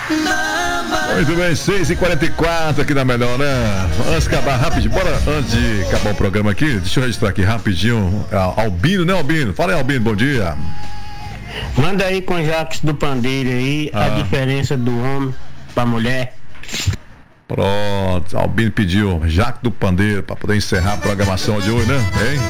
Muito bem, 6h44 aqui na Melhor, né? Antes de acabar rapidinho, bora, antes de acabar o programa aqui, deixa eu registrar aqui rapidinho. Albino, né, Albino? Fala aí, Albino, bom dia. Manda aí com o Jacques do Pandeiro aí, a diferença do homem pra mulher. Pronto, Albino pediu Jacques do Pandeiro pra poder encerrar a programação de hoje, né? Hein?